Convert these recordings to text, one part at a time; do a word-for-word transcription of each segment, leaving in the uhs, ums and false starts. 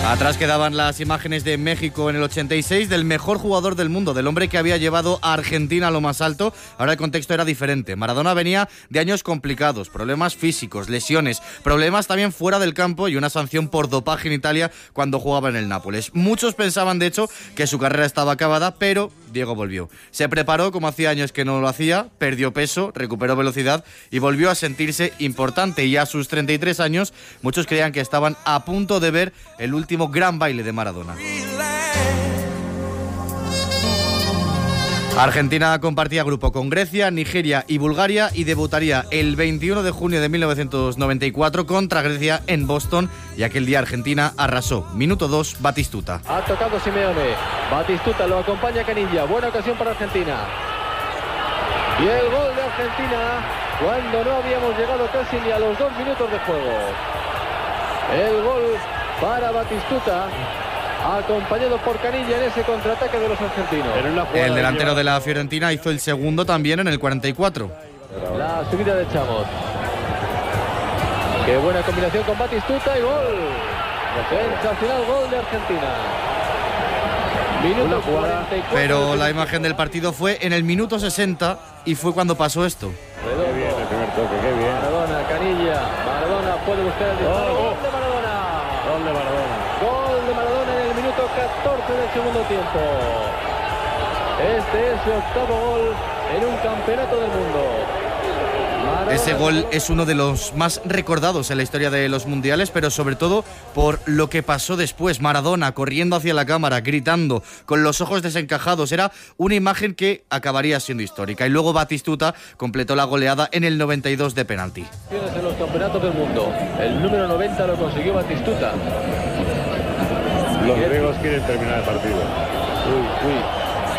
Atrás quedaban las imágenes de México en el ochenta y seis, del mejor jugador del mundo, del hombre que había llevado a Argentina a lo más alto. Ahora el contexto era diferente. Maradona venía de años complicados, problemas físicos, lesiones, problemas también fuera del campo y una sanción por dopaje en Italia cuando jugaba en el Nápoles. Muchos pensaban, de hecho, que su carrera estaba acabada, pero Diego volvió. Se preparó como hacía años que no lo hacía, perdió peso, recuperó velocidad y volvió a sentirse importante. Y a sus treinta y tres años, muchos creían que estaban a punto de ver el último gran baile de Maradona. Argentina compartía grupo con Grecia, Nigeria y Bulgaria y debutaría el veintiuno de junio de mil novecientos noventa y cuatro contra Grecia en Boston, y aquel día Argentina arrasó. Minuto dos, Batistuta. Ha tocado Simeone, Batistuta, lo acompaña Canilla, buena ocasión para Argentina. Y el gol de Argentina cuando no habíamos llegado casi ni a los dos minutos de juego. El gol para Batistuta, acompañado por Canilla en ese contraataque de los argentinos. El delantero de la Fiorentina hizo el segundo también en el cuarenta y cuatro. La subida de Chamos. Qué buena combinación con Batistuta y gol. Sensacional gol de Argentina. Minuto cuarenta y cuatro. Pero la imagen del partido fue en el minuto sesenta y fue cuando pasó esto. Qué bien el primer toque, qué bien. Maradona, Canilla. Maradona puede buscar el disparo. Oh, oh. Gol de Maradona. Gol de Maradona. Gol de Maradona en el minuto catorce del segundo tiempo. Este es su octavo gol en un campeonato del mundo. Maradona. Ese gol es uno de los más recordados en la historia de los mundiales, pero sobre todo por lo que pasó después. Maradona corriendo hacia la cámara, gritando, con los ojos desencajados. Era una imagen que acabaría siendo histórica. Y luego Batistuta completó la goleada en el noventa y dos de penalti. En los campeonatos del mundo, el número noventa lo consiguió Batistuta. Los griegos quieren terminar el partido. Uy, uy.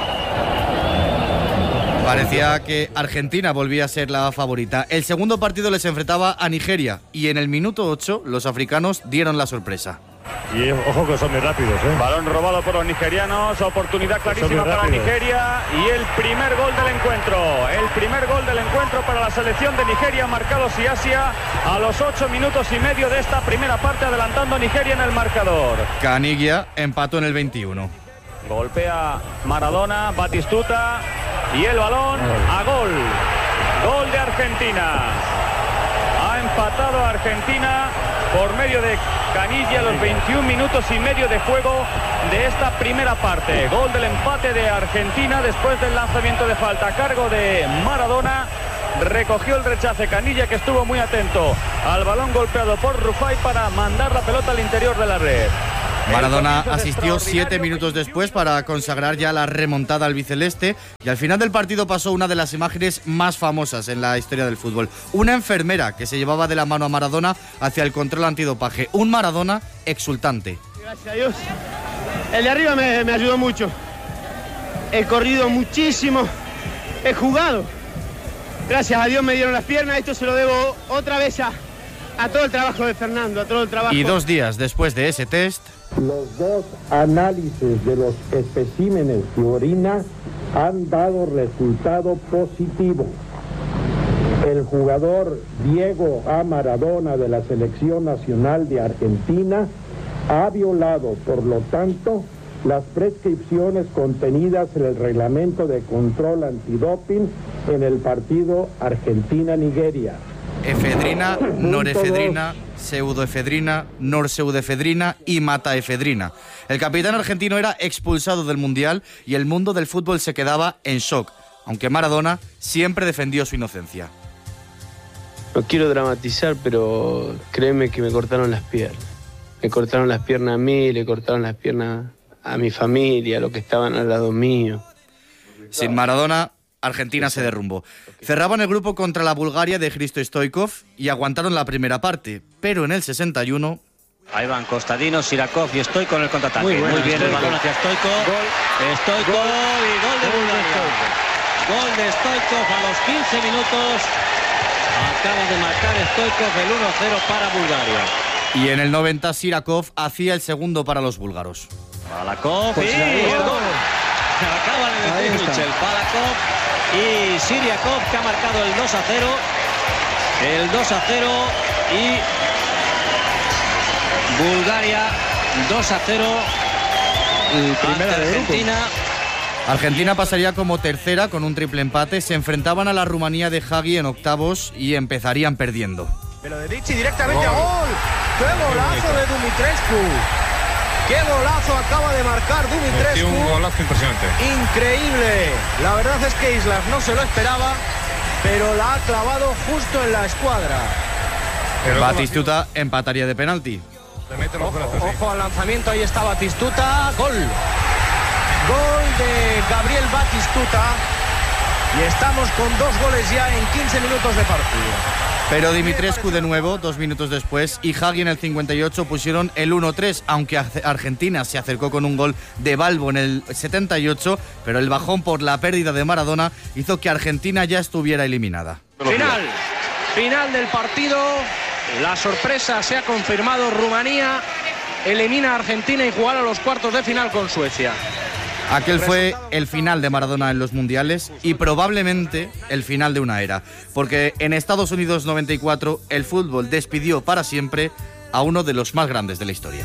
Parecía que Argentina volvía a ser la favorita. El segundo partido les enfrentaba a Nigeria y en el minuto ocho los africanos dieron la sorpresa. Y ojo que son muy rápidos, ¿eh? Balón robado por los nigerianos, oportunidad clarísima para Nigeria y el primer gol del encuentro. El primer gol del encuentro para la selección de Nigeria, marcado Siasia a los ocho minutos y medio de esta primera parte, adelantando a Nigeria en el marcador. Caniggia empató en el veintiuno. Golpea Maradona, Batistuta y el balón a gol. Gol de Argentina. Ha empatado Argentina por medio de Caniggia a los veintiún minutos y medio de juego de esta primera parte. Gol del empate de Argentina después del lanzamiento de falta a cargo de Maradona. Recogió el rechace Caniggia, que estuvo muy atento al balón golpeado por Rufai para mandar la pelota al interior de la red. Maradona asistió siete minutos después para consagrar ya la remontada albiceleste, y al final del partido pasó una de las imágenes más famosas en la historia del fútbol. Una enfermera que se llevaba de la mano a Maradona hacia el control antidopaje. Un Maradona exultante. Gracias a Dios. El de arriba me, me ayudó mucho. He corrido muchísimo. He jugado. Gracias a Dios me dieron las piernas. Esto se lo debo otra vez a, a todo el trabajo de Fernando, a todo el trabajo. Y dos días después de ese test, los dos análisis de los especímenes de orina han dado resultado positivo. El jugador Diego A. Maradona de la Selección Nacional de Argentina ha violado, por lo tanto, las prescripciones contenidas en el reglamento de control antidoping en el partido Argentina-Nigeria. efedrina, norefedrina, pseudoefedrina, norpseudoefedrina y mataefedrina. El capitán argentino era expulsado del Mundial y el mundo del fútbol se quedaba en shock, aunque Maradona siempre defendió su inocencia. No quiero dramatizar, pero créeme que me cortaron las piernas. Me cortaron las piernas a mí, le cortaron las piernas a mi familia, a los que estaban al lado mío. Sin Maradona, Argentina se derrumbó. Cerraban el grupo contra la Bulgaria de Hristo Stoichkov y aguantaron la primera parte, pero en el sesenta y uno... Ahí van Costadino, Sirakov y Stoichkov con el contraataque. Muy, bueno, Muy bien Stoichkov. el balón hacia Stoichkov. Gol. Stoichkov Gol. y gol de Gol de Bulgaria. Gol de Stoichkov a los quince minutos. Acaba de marcar Stoichkov el uno cero para Bulgaria. Y en el noventa Sirakov hacía el segundo para los búlgaros. Balakov Pues y ahí el está. gol. Acaban de Ahí decir está. Michel. Balakov y Siriakov, que ha marcado el dos a cero. El dos a cero y Bulgaria dos a cero ante Argentina. Argentina pasaría como tercera con un triple empate. Se enfrentaban a la Rumanía de Hagi en octavos y empezarían perdiendo. Pero de Dichi directamente a gol. ¡Qué golazo de Dumitrescu! ¡Qué golazo acaba de marcar Dumitrescu! Un golazo impresionante. Increíble. La verdad es que Islas no se lo esperaba, pero la ha clavado justo en la escuadra. Pero Batistuta empataría de penalti. Ojo, ojo al lanzamiento, ahí está Batistuta. Gol. Gol de Gabriel Batistuta. Y estamos con dos goles ya en quince minutos de partido. Pero Dimitrescu de nuevo, dos minutos después, y Hagi en el cincuenta y ocho pusieron el uno tres, aunque Argentina se acercó con un gol de Balbo en el setenta y ocho, pero el bajón por la pérdida de Maradona hizo que Argentina ya estuviera eliminada. Final, final del partido. La sorpresa se ha confirmado. Rumanía elimina a Argentina y jugará los cuartos de final con Suecia. Aquel fue el final de Maradona en los mundiales y probablemente el final de una era, porque en Estados Unidos noventa y cuatro el fútbol despidió para siempre a uno de los más grandes de la historia.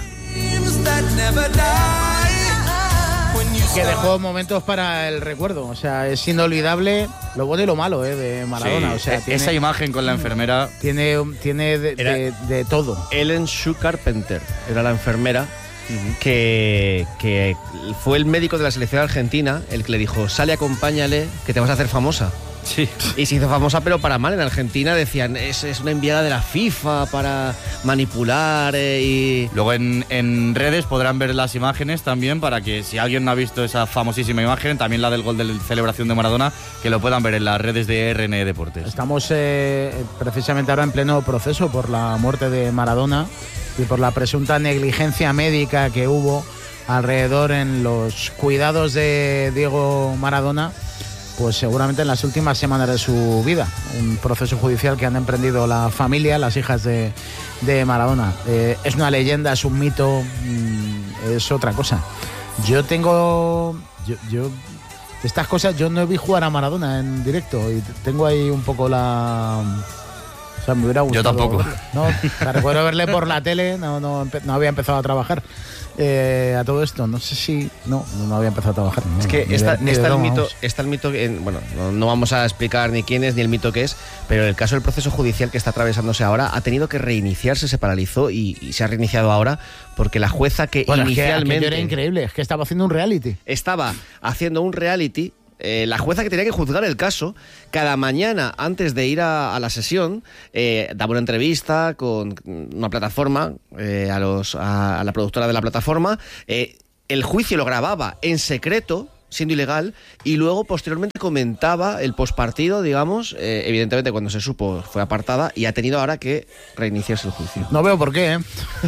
Que dejó momentos para el recuerdo, o sea, es inolvidable lo bueno y lo malo eh, de Maradona. Sí, o sea, tiene, esa imagen con la enfermera tiene, tiene de, de, de todo. Ellen Sue Carpenter era la enfermera. Uh-huh. que, que fue el médico de la selección argentina el que le dijo: sale, acompáñale, que te vas a hacer famosa. Sí. Y se hizo famosa, pero para mal. En Argentina decían: es, es una enviada de la FIFA para manipular. Eh, y luego en, en redes podrán ver las imágenes también, para que si alguien no ha visto esa famosísima imagen, también la del gol de la celebración de Maradona, que lo puedan ver en las redes de R N E Deportes. Estamos eh, precisamente ahora en pleno proceso por la muerte de Maradona y por la presunta negligencia médica que hubo alrededor en los cuidados de Diego Maradona, pues seguramente en las últimas semanas de su vida. Un proceso judicial que han emprendido la familia, las hijas de, de Maradona. Eh, es una leyenda, es un mito, mmm, es otra cosa. Yo tengo... Yo, yo estas cosas, yo no vi jugar a Maradona en directo y tengo ahí un poco la... O sea, me hubiera gustado. Yo tampoco. No, me recuerdo verle por la tele, no, no, no había empezado a trabajar. Eh, a todo esto, no sé si... No, no había empezado a trabajar. Es no, que ni está, de, ni está, de el broma, mito, está el mito, en, bueno, no, no vamos a explicar ni quién es ni el mito que es, pero el caso del proceso judicial que está atravesándose ahora ha tenido que reiniciarse, se paralizó y, y se ha reiniciado ahora porque la jueza que bueno, inicialmente... Es que era increíble, es que estaba haciendo un reality. Estaba haciendo un reality... Eh, la jueza que tenía que juzgar el caso, cada mañana antes de ir a, a la sesión, eh, daba una entrevista con una plataforma, eh, a, los, a, a la productora de la plataforma, eh, el juicio lo grababa en secreto, siendo ilegal, y luego posteriormente comentaba el pospartido, digamos, eh, evidentemente cuando se supo fue apartada y ha tenido ahora que reiniciarse el juicio. No veo por qué, ¿eh?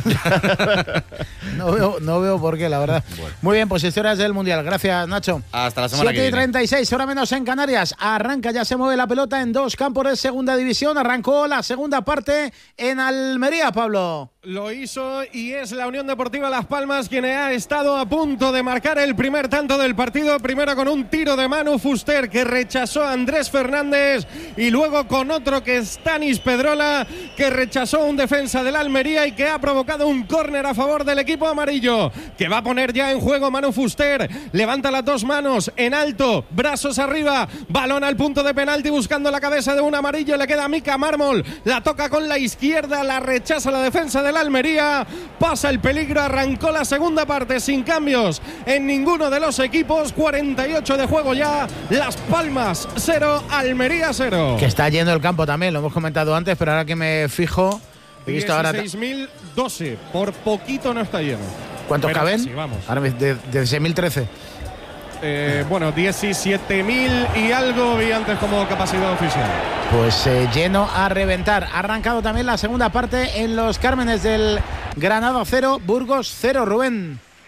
no, veo, no veo por qué, la verdad. Bueno. Muy bien, pues historias del Mundial. Gracias, Nacho. Hasta la semana que viene. siete y treinta y seis, hora menos en Canarias. Arranca, ya se mueve la pelota en dos campos de segunda división. Arrancó la segunda parte en Almería, Pablo. Lo hizo y es la Unión Deportiva Las Palmas quien ha estado a punto de marcar el primer tanto del partido. Primero con un tiro de Manu Fuster que rechazó a Andrés Fernández y luego con otro que es Tanis Pedrola que rechazó un defensa del Almería y que ha provocado un córner a favor del equipo amarillo que va a poner ya en juego Manu Fuster. Levanta las dos manos en alto, brazos arriba, balón al punto de penalti buscando la cabeza de un amarillo. Le queda a Mika Mármol, la toca con la izquierda, la rechaza la defensa del Almería, pasa el peligro, arrancó la segunda parte sin cambios en ninguno de los equipos. Cuarenta y ocho de juego ya, Las Palmas cero, Almería cero. Que está yendo el campo también, lo hemos comentado antes, pero ahora que me fijo, he visto ahora dieciséis mil doce, por poquito no está lleno. ¿Cuántos pero caben? Casi, vamos. Ahora de, de seis mil trece. Eh, bueno, diecisiete mil y algo vi antes como capacidad oficial. Pues eh, lleno a reventar. Ha arrancado también la segunda parte en los Cármenes del Granada cero, Burgos cero, Rubén.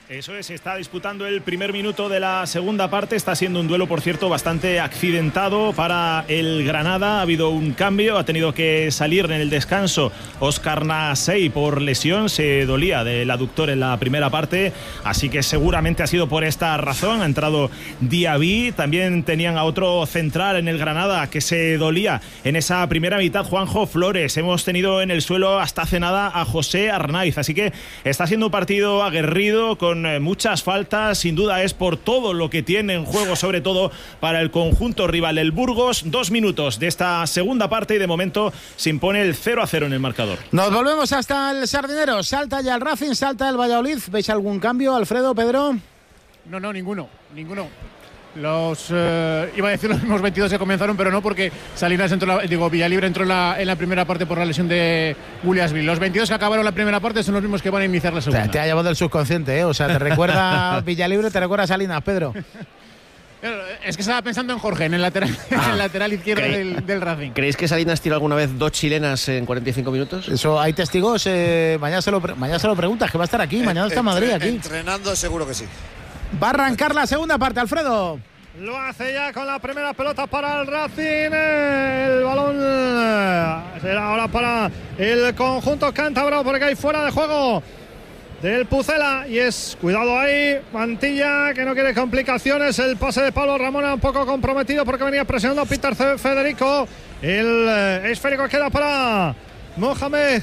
Eso es, se está disputando el primer minuto de la segunda parte. Está siendo un duelo, por cierto, bastante accidentado para el Granada. Ha habido un cambio, ha tenido que salir en el descanso Óscar Nasey por lesión. Se dolía del aductor en la primera parte, así que seguramente ha sido por esta razón. Ha entrado Diaby. También tenían a otro central en el Granada que se dolía en esa primera mitad, Juanjo Flores. Hemos tenido en el suelo hasta hace nada a José Arnaiz, así que está siendo un partido aguerrido con muchas faltas. Sin duda es por todo lo que tiene en juego, sobre todo para el conjunto rival, el Burgos. Dos minutos de esta segunda parte y de momento se impone el cero a cero en el marcador. Nos volvemos hasta el Sardinero. Salta ya el Racing, salta el Valladolid. ¿Veis algún cambio, Alfredo, Pedro? No, no, ninguno, ninguno. Los, eh, iba a decir los mismos veintidós que comenzaron, pero no, porque Salinas entró, la, digo, Villalibre entró en la, en la primera parte por la lesión de Williamsville. Los veintidós que acabaron la primera parte son los mismos que van a iniciar la segunda. O sea, te ha llevado el subconsciente, ¿eh? O sea, te recuerda Villalibre, te recuerda Salinas, Pedro. Es que estaba pensando en Jorge, en el lateral, ah, en el lateral izquierdo del, del Racing. ¿Creéis que Salinas tiró alguna vez dos chilenas en cuarenta y cinco minutos? Eso, hay testigos. Eh, mañana, se lo, mañana se lo preguntas, que va a estar aquí. Mañana está en Madrid, aquí. Entrenando, seguro que sí. Va a arrancar la segunda parte, Alfredo. Lo hace ya con la primera pelota para el Racing. El balón será ahora para el conjunto cántabro, porque hay fuera de juego del Pucela. Y es, cuidado ahí, Mantilla, que no quiere complicaciones. El pase de Pablo Ramona un poco comprometido porque venía presionando a Peter Federico. El eh, esférico queda para Mohamed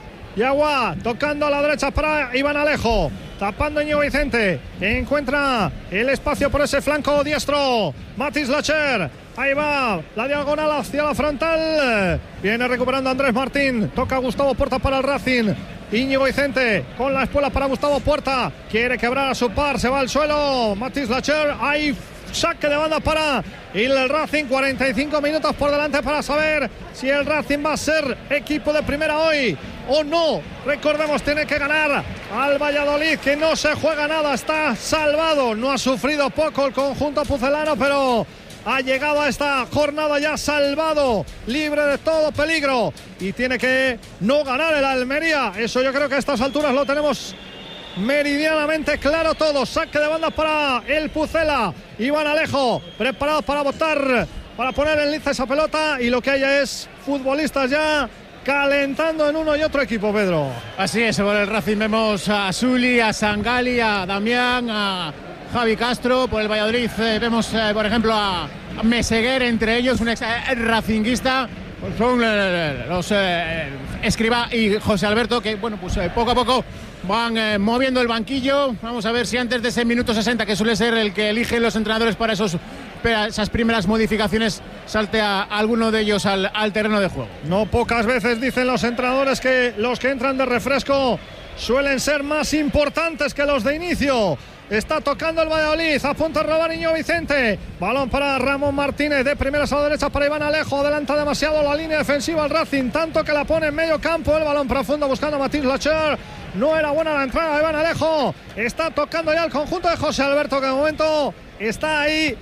Yagua, tocando a la derecha para Iván Alejo, tapando Íñigo Vicente, encuentra el espacio por ese flanco diestro. Matis Lacher, ahí va la diagonal hacia la frontal, viene recuperando Andrés Martín, toca Gustavo Puerta para el Racing. Íñigo Vicente con la espuela para Gustavo Puerta, quiere quebrar a su par, se va al suelo. Matis Lacher, ahí saque de banda para el Racing. Cuarenta y cinco minutos por delante para saber si el Racing va a ser equipo de primera hoy o no. Recordemos, tiene que ganar al Valladolid, que no se juega nada, está salvado. No ha sufrido poco el conjunto pucelano, pero ha llegado a esta jornada ya salvado, libre de todo peligro, y tiene que no ganar el Almería. Eso yo creo que a estas alturas lo tenemos meridianamente claro todo. Saque de banda para el Pucela. Iván Alejo preparado para botar, para poner en liza esa pelota, y lo que haya es futbolistas ya calentando en uno y otro equipo, Pedro. Así es, por el Racing vemos a Zuli, a Sangali, a Damián, a Javi Castro. Por el Valladolid eh, vemos eh, por ejemplo a Meseguer, entre ellos un ex eh, racinguista. Son eh, los eh, Escribá y José Alberto, que bueno, pues eh, poco a poco van eh, moviendo el banquillo. Vamos a ver si antes de ese minuto sesenta, que suele ser el que eligen los entrenadores para esos, para esas primeras modificaciones, salte a, a alguno de ellos al, al terreno de juego. No pocas veces dicen los entrenadores que los que entran de refresco suelen ser más importantes que los de inicio. Está tocando el Valladolid, a punto de robar Íñigo Vicente. Balón para Ramón Martínez, de primeras a la derecha para Iván Alejo. Adelanta demasiado la línea defensiva al Racing, tanto que la pone en medio campo. El balón profundo buscando a Matis Lacher. No era buena la entrada de Iván Alejo. Está tocando ya el conjunto de José Alberto, que de momento está ahí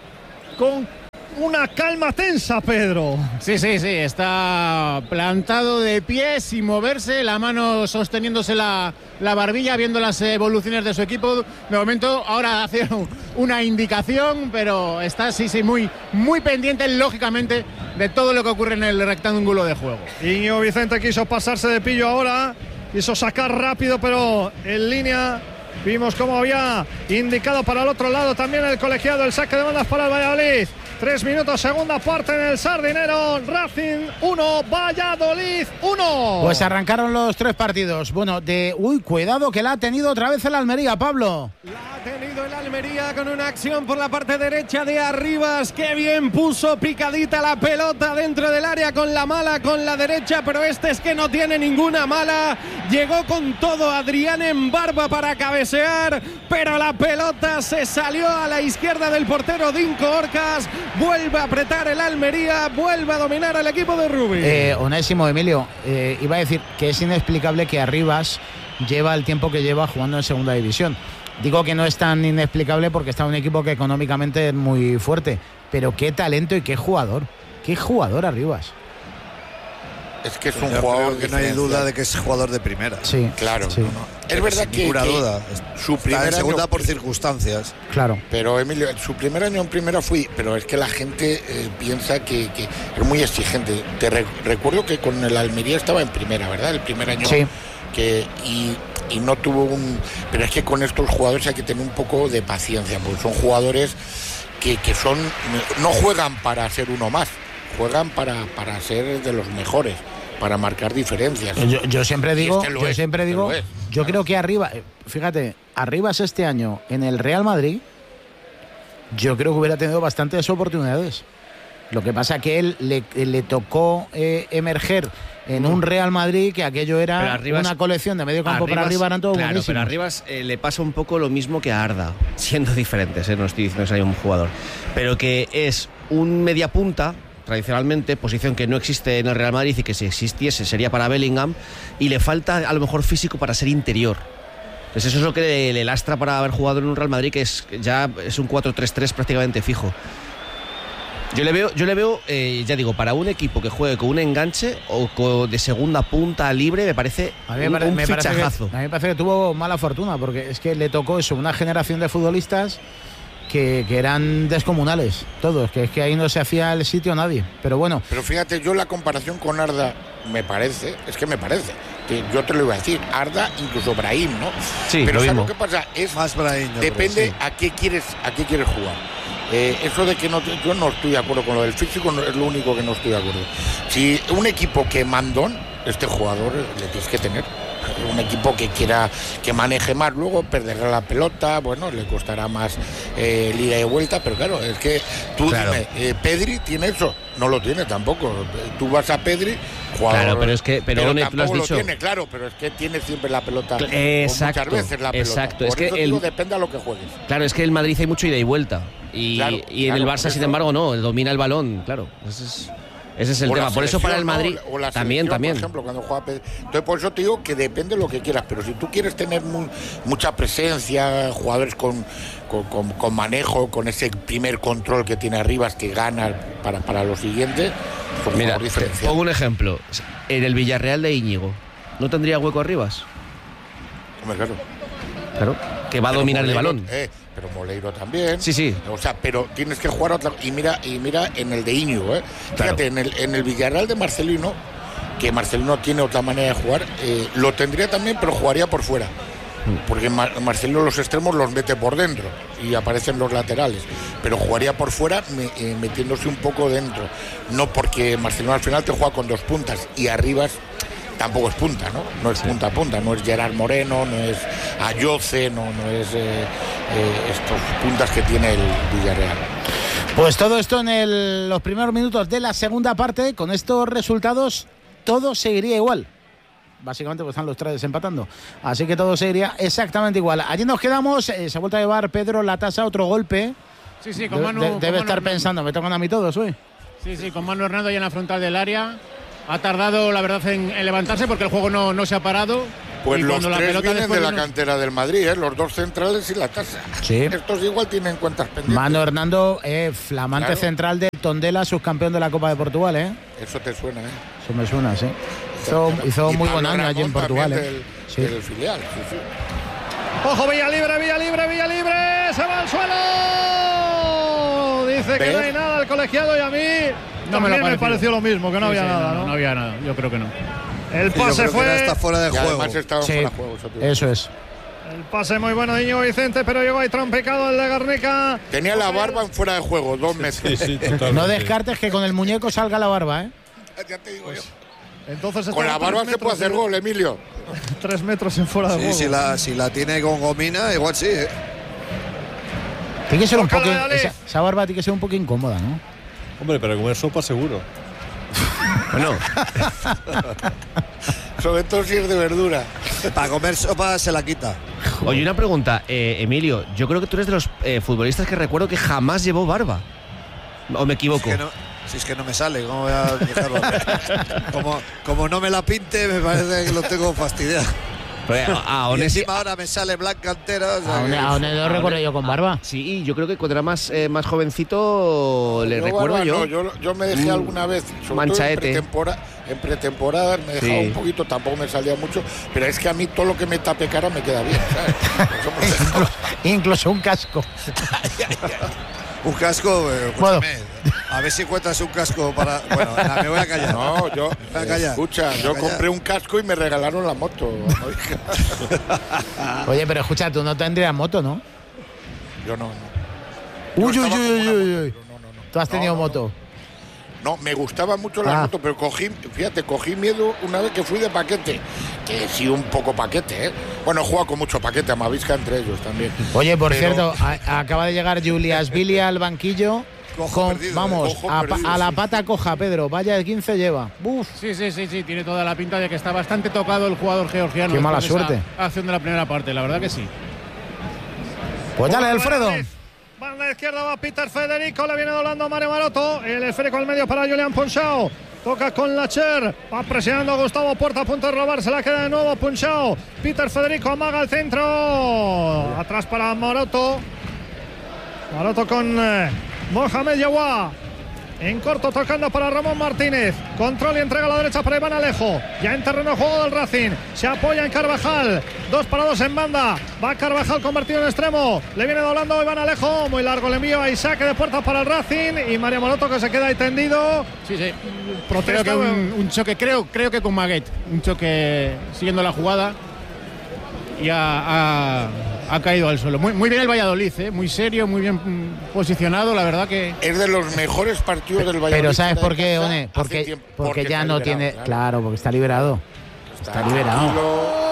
con una calma tensa, Pedro. Sí, sí, sí, está plantado de pie sin moverse, la mano sosteniéndose la, la barbilla, viendo las evoluciones de su equipo. De momento ahora hace una indicación, pero está sí, sí, muy, muy pendiente, lógicamente, de todo lo que ocurre en el rectángulo de juego. Íñigo Vicente quiso pasarse de pillo ahora, quiso sacar rápido, pero en línea vimos cómo había indicado para el otro lado también el colegiado. El saque de bandas para el Valladolid. Tres minutos, segunda parte en el Sardinero. Racing uno, Valladolid uno. Pues arrancaron los tres partidos. Bueno, de... Uy, cuidado que la ha tenido otra vez el Almería, Pablo. La ha tenido el Almería con una acción por la parte derecha de Arribas. Qué bien puso picadita la pelota dentro del área con la mala, con la derecha, pero este es que no tiene ninguna mala. Llegó con todo Adrián en barba para cabecear, pero la pelota se salió a la izquierda del portero Dinko Orcas. Vuelve a apretar el Almería, vuelve a dominar al equipo de Rubí. Eh, Onésimo, Emilio, eh, iba a decir que es inexplicable que Arribas lleva el tiempo que lleva jugando en segunda división. Digo que no es tan inexplicable porque está un equipo que económicamente es muy fuerte, pero qué talento y qué jugador, qué jugador Arribas. Es que es un Yo jugador que no hay duda de que es jugador de primera. Sí, claro. Sí. No, no. es verdad sin que, ninguna que duda. su Está primer en segunda año, por circunstancias. Claro. Pero Emilio, su primer año en primera fui, pero es que la gente eh, piensa que, que es muy exigente. Te re, recuerdo que con el Almería estaba en primera, ¿verdad? El primer año. Sí. Que, y, y no tuvo un... Pero es que con estos jugadores hay que tener un poco de paciencia, porque son jugadores que, que son no juegan para ser uno más, juegan para, para ser de los mejores, para marcar diferencias. Yo, yo siempre digo, este yo es, siempre digo, es, yo creo que arriba, fíjate, Arribas este año en el Real Madrid, yo creo que hubiera tenido bastantes oportunidades. Lo que pasa que él le, le tocó eh, emerger en un Real Madrid que aquello era Arribas, una colección de medio campo Arribas, para arriba, eran todos claro, buenísimos. pero a Arribas eh, le pasa un poco lo mismo que a Arda, siendo diferentes, eh, no estoy diciendo que sea un jugador, pero que es un mediapunta, tradicionalmente, posición que no existe en el Real Madrid y que si existiese sería para Bellingham, y le falta a lo mejor físico para ser interior. Pues eso es lo que le, le lastra para haber jugado en un Real Madrid que es ya es un cuatro tres tres prácticamente fijo. Yo le veo, yo le veo eh, ya digo, para un equipo que juegue con un enganche o con, de segunda punta libre, me parece a mí me un, parece, un me parece fichajazo. que, a mí me parece que tuvo mala fortuna, porque es que le tocó eso, una generación de futbolistas que, que eran descomunales, todos, que es que ahí no se hacía el sitio a nadie. Pero bueno. Pero fíjate, yo la comparación con Arda me parece, es que me parece, que yo te lo iba a decir, Arda, incluso Brahim, ¿no? Sí, pero lo ¿sabes mismo. lo que pasa? Es más Brahim, depende creo, sí. a qué quieres, a qué quieres jugar. Eh, eso de que no, yo no estoy de acuerdo con lo del físico, no, es lo único que no estoy de acuerdo. Si un equipo que mandón, este jugador le tienes que tener. Un equipo que quiera que maneje más, luego perderá la pelota, bueno, le costará más eh, ida y vuelta, pero claro, es que tú Claro. dime, eh, Pedri tiene eso, no lo tiene tampoco. Tú vas a Pedri, jugador, Claro, pero es que- pero, One, tú lo has tampoco dicho. lo tiene, claro, pero es que tiene siempre la pelota, o Exacto, muchas veces la pelota. exacto. Por Es que eso el- digo, depende a lo que juegues. Claro, es que el Madrid hay mucho ida y vuelta. Y, Claro, y en claro, el por Barça, eso- sin embargo, no, él domina el balón, claro. Ese es, ese es el O la tema. Por eso para el selección, Madrid ¿no? O la también, selección, también. Por ejemplo, cuando juega Pedri. Entonces, por eso te digo que depende de lo que quieras, pero si tú quieres tener muy, mucha presencia, jugadores con, con, con, con manejo, con ese primer control que tiene Arribas, que gana para, para lo siguiente, pues Mira, por te diferencia. pongo un ejemplo. En el Villarreal de Íñigo, ¿no tendría hueco Arribas? Hombre, claro. Claro, que va a Pero dominar el Moleiro, balón. eh, pero Moleiro también. Sí, sí. O sea, pero tienes que jugar otra. Y mira, y mira en el de Íñigo, ¿eh? Claro. Fíjate, en el, en el Villarreal de Marcelino, que Marcelino tiene otra manera de jugar, eh, lo tendría también, pero jugaría por fuera. Porque Mar Marcelino los extremos los mete por dentro y aparecen los laterales, pero jugaría por fuera me, eh, metiéndose un poco dentro. No porque Marcelino al final te juega con dos puntas y Arribas tampoco es punta, ¿no? No es punta a punta, no es Gerard Moreno, no es Ayoce, no, no es eh, eh, estos puntas que tiene el Villarreal. Pues todo esto en el, los primeros minutos de la segunda parte. Con estos resultados todo seguiría igual. Básicamente pues están los tres empatando. Así que todo seguiría exactamente igual. Allí nos quedamos. Eh, se ha vuelto a llevar Pedro la tasa, otro golpe. Sí, sí, con De- Manu. de- con debe Manu estar Hernando. pensando, me tocan a mí todos hoy. Sí, sí, con Manu Hernando ya en la frontal del área. Ha tardado, la verdad, en, en levantarse porque el juego no, no se ha parado. Pues Y los cuando la tres pelota vienen después de la vino- cantera del Madrid, ¿eh? Los dos centrales y la tasa. Sí. Estos igual tienen cuentas pendientes. Mano Hernando, eh, flamante Claro. central de Tondela, subcampeón de la Copa de Portugal, ¿eh? Eso te suena, ¿eh? Eso me suena, sí. Hizo, hizo Y muy Pablo buen año allí en Ramón Portugal, también ¿eh? del, Sí. del filial, sí, sí. Ojo, Villa Libre, Villa Libre, Villa Libre. Se va al suelo. Dice que ¿Ves? no hay nada el colegiado y a mí No me, también lo me pareció. pareció lo mismo, que no Sí, había sí, nada, no, ¿no? no había nada, yo creo que no. El Sí, yo pase creo que fue. era hasta fuera de Y juego. además estaban Sí, fuera de juego. eso te digo. eso es. El pase muy bueno de Íñigo Vicente, pero llegó ahí trompicado el de Garnica. Tenía la barba en fuera de juego, dos metros. No descartes que con el muñeco salga la barba, ¿eh? Ya te digo yo. Entonces Con la estaba barba tres se puede metros hacer en- gol, Emilio. Tres metros en fuera de Sí, juego. si la, si la tiene con gomina, igual sí, ¿eh? Tiene que ser un Ojalá, poco. dale. Esa, esa barba tiene que ser un poco incómoda, ¿no? Hombre, pero comer sopa seguro. Bueno, Sobre todo si es de verdura. Para comer sopa se la quita. oye, una pregunta, eh, Emilio. Yo creo que tú eres de los eh, futbolistas que recuerdo que jamás llevó barba. ¿O me equivoco? Es que no, si es que no me sale, ¿cómo voy a dejarlo? como, como no me la pinte, me parece que lo tengo fastidiado. Pero, a, a Y Onesi- encima ahora me sale blanca entera. O sea A que- dónde lo recuerdo yo con barba. Sí, yo creo que cuando era más, eh, más jovencito le Yo, recuerdo barba, yo. no, yo. Yo me dejé Mm, alguna vez, sobre todo en manchaete. pretemporada, en pretemporada me dejaba Sí. un poquito, tampoco me salía mucho, pero es que a mí todo lo que me tape cara me queda bien, ¿sabes? incluso, incluso un casco. Un casco, eh, Bueno. a ver si encuentras un casco para. Bueno, me voy a callar. No, yo, Me voy a callar. escucha, Me voy a yo callar. compré un casco y me regalaron la moto. Oye, pero escucha, tú no tendrías moto, ¿no? Yo no, no. Uy, Yo uy, estaba uy, como uy, una uy. Tú has tenido moto. No, me gustaba mucho la Ah. moto, pero cogí, fíjate, cogí miedo una vez que fui de paquete. Que sí, un poco paquete, ¿eh? Bueno, he jugado con mucho paquete, a Mavisca entre ellos también. Oye, por Pero- cierto, a- acaba de llegar Julias Billy al banquillo. Cojo con- perdido, vamos, eh. Cojo a, pa- perdido, a la sí. pata coja, Pedro. Vaya de quince lleva. Uf. Sí, sí, sí, sí, tiene toda la pinta de que está bastante tocado el jugador georgiano. Qué mala después de suerte. esa acción de la primera parte, la verdad que sí. Pues dale, Alfredo. Banda izquierda va Peter Federico, le viene doblando Mario Maroto. El esférico al medio para Julián Punchao. Toca con Lacher, va presionando a Gustavo Puerta a punto de robar, se la queda de nuevo Punchao. Peter Federico amaga al centro. Atrás para Maroto. Maroto con eh, Mohamed Yawa. En corto tocando para Ramón Martínez. Control y entrega a la derecha para Iván Alejo. Ya en terreno de juego del Racing. Se apoya en Carvajal. Dos para dos en banda. Va Carvajal convertido en extremo. Le viene doblando Iván Alejo. Muy largo el envío y saque de puerta para el Racing. Y Mario Maroto que se queda ahí tendido. Sí, sí. Protesta. Creo que un, un choque, creo, creo que con Maguet. Un choque siguiendo la jugada. Y ha, ha- ha caído al suelo. Muy, muy bien el Valladolid, ¿eh? Muy serio, muy bien mm, posicionado. La verdad que. Es de los mejores partidos del Valladolid. Pero ¿sabes fuera por de qué, casa One? hace Porque, tiempo. porque ya está no liberado, tiene. claro. Claro, porque está liberado. Está liberado. tranquilo.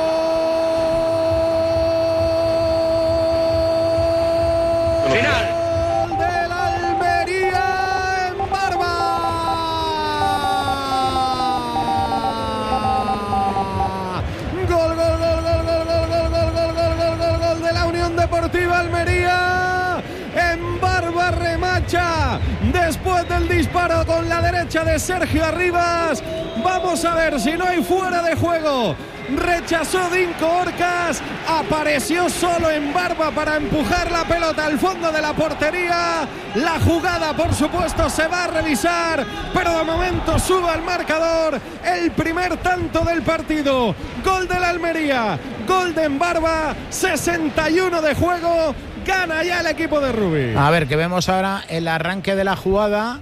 Final. Gol del Almería en Barba. Gol, gol, gol, gol, gol, gol, gol, gol, gol, gol, gol, gol, gol de la Unión Deportiva Almería. En Barba remacha después del disparo con la derecha de Sergio Arribas. Vamos a ver si no hay fuera de juego. Rechazó Dinko Orcas, apareció solo en Barba para empujar la pelota al fondo de la portería. La jugada, por supuesto, se va a revisar, pero de momento sube al marcador el primer tanto del partido. Gol de la Almería, gol de Barba, sesenta y uno de juego. Gana ya el equipo de Rubí. A ver, que vemos ahora el arranque de la jugada.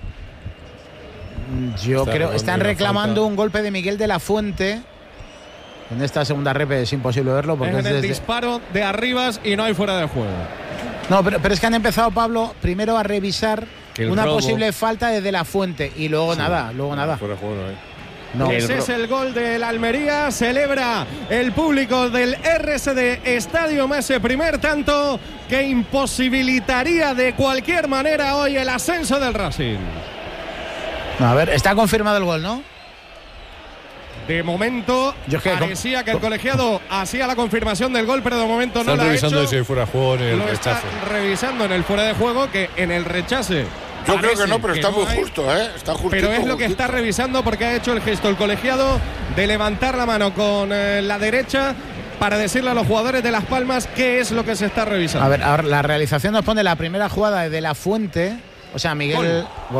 Yo Está creo reclamando están una reclamando falta. un golpe de Miguel de la Fuente. En esta segunda repe es imposible verlo porque Es es en el desde- disparo de Arribas y no hay fuera de juego. No, pero, pero es que han empezado, Pablo, primero a revisar Que el una robo- posible falta desde la Fuente y luego nada, luego nada. Fuera de juego no hay. No. Ese es el gol del Almería. Celebra el público del R S D Stadium ese primer tanto que imposibilitaría de cualquier manera hoy el ascenso del Racing. A ver, está confirmado el gol, ¿no? De momento Yo es que- parecía que el colegiado hacía la confirmación del gol, pero de momento no Están la ha revisando hecho. si hay fuera de juego en el Lo está rechazo. revisando en el fuera de juego, que en el rechace. Yo creo parece que no, pero está no muy hay. justo, ¿eh? Está justito, Pero es lo que justito. está revisando porque ha hecho el gesto el colegiado de levantar la mano con eh, la derecha para decirle a los jugadores de Las Palmas qué es lo que se está revisando. A ver, ahora la realización nos pone la primera jugada de la Fuente. O sea, Miguel.